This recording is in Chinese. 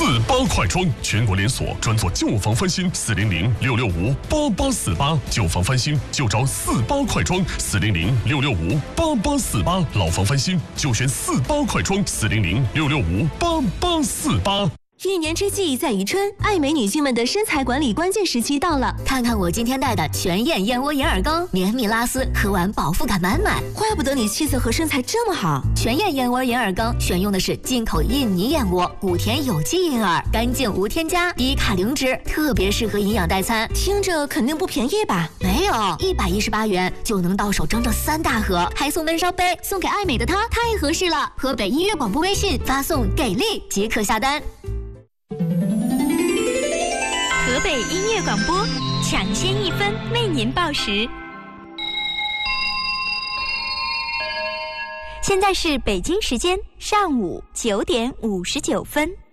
48快装，全国连锁，专做旧房翻新，400-665-8848，旧房翻新就找48快装，400-665-8848，老房翻新就选48快装，400-665-8848。 一年之计在于春，爱美女性们的身材管理关键时期到了。 看看我今天带的全燕燕窝银耳羹，绵密拉丝，喝完饱腹感满满。 怪不得你气色和身材这么好。 全燕燕窝银耳羹选用的是进口印尼燕窝，谷田有机银耳，干净无添加，低卡零脂，特别适合营养代餐。 听着肯定不便宜吧？ 没有，118元就能到手整整3大盒，还送温烧杯，送给爱美的她太合适了。河北音乐广播微信发送给力即可下单。 河北音乐广播，抢先1分为您报时。现在是北京时间上午9点59分。